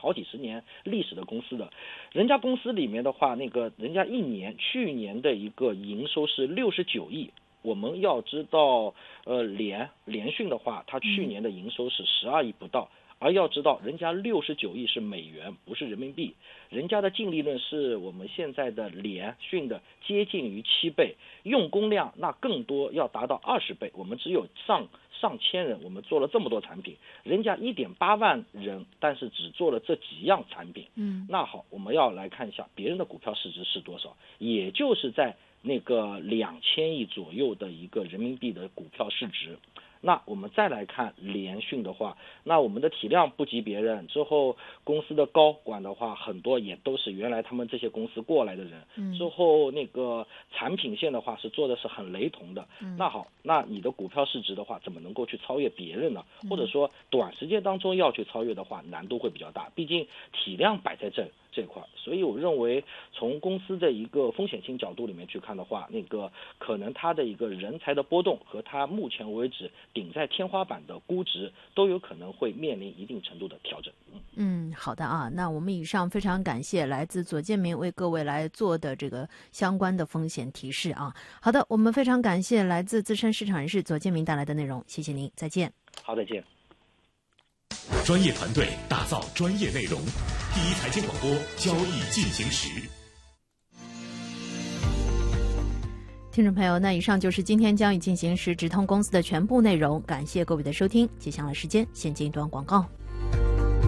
好几十年历史的公司的，人家公司里面的话，人家去年的一个营收是69亿。我们要知道，联讯的话，它去年的营收是12亿不到，而要知道人家69亿是美元，不是人民币，人家的净利润是我们现在的联讯的接近于7倍，用工量那更多，要达到20倍，我们只有上千人，我们做了这么多产品，人家1.8万人，但是只做了这几样产品。那好，我们要来看一下别人的股票市值是多少，也就是在那个2000亿左右的一个人民币的股票市值。那我们再来看联讯的话，那我们的体量不及别人，之后公司的高管的话，很多也都是原来他们这些公司过来的人，之后那个产品线的话是做的是很雷同的。那好，那你的股票市值的话，怎么能够去超越别人呢？或者说短时间当中要去超越的话，难度会比较大，毕竟体量摆在这块，所以我认为从公司的一个风险性角度里面去看的话，可能它的一个人才的波动和它目前为止顶在天花板的估值都有可能会面临一定程度的调整。 好的啊，那我们以上非常感谢来自左建明为各位来做的这个相关的风险提示啊。好的，我们非常感谢来自资深市场人士左建明带来的内容，谢谢您，再见。 好，再见。 专业团队打造专业内容，第一财经广播，交易进行时。 听众朋友，那以上就是今天交易进行时直通公司的全部内容，感谢各位的收听。接下来时间先进一段广告。